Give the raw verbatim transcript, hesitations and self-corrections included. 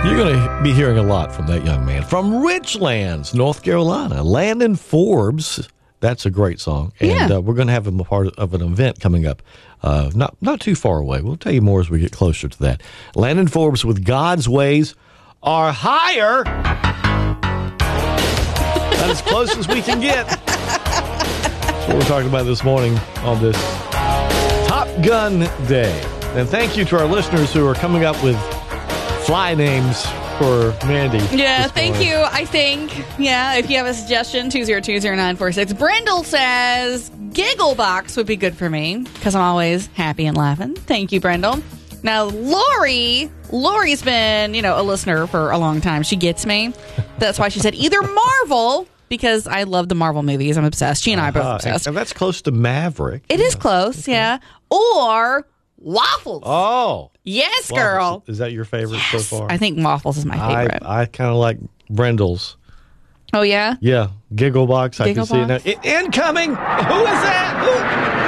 You're going to be hearing a lot from that young man. From Richlands, North Carolina, Landon Forbes. That's a great song. And Yeah. uh, we're going to have him a part of an event coming up uh, not, not too far away. We'll tell you more as we get closer to that. Landon Forbes with God's Ways Are Higher. That's as close as we can get. That's what we're talking about this morning on this Top Gun Day. And thank you to our listeners who are coming up with fly names for Mandy. Yeah, this thank morning. you, I think. Yeah, if you have a suggestion, two zero two zero nine four six. Brindle says Gigglebox would be good for me because I'm always happy and laughing. Thank you, Brindle. Now, Lori, Lori's been, you know, a listener for a long time. She gets me. That's why she said either Marvel, because I love the Marvel movies. I'm obsessed. She and I are both Uh, obsessed. and that's close to Maverick. It is close, yeah. Or Waffles. Oh. Yes, Waffles. girl. Is that your favorite so far? I think Waffles is my favorite. I, I kind of like Brindle's. Oh, yeah? Yeah. Gigglebox. I can see it now. Gigglebox? I- incoming. Who is that? Who?